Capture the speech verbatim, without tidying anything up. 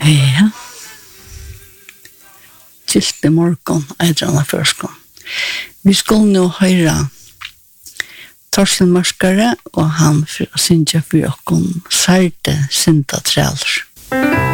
Ja. Kilte morgon, eitrarna førskon. Vi skal nå høre Torsten Marskare, og han synge for okken særte synda træler.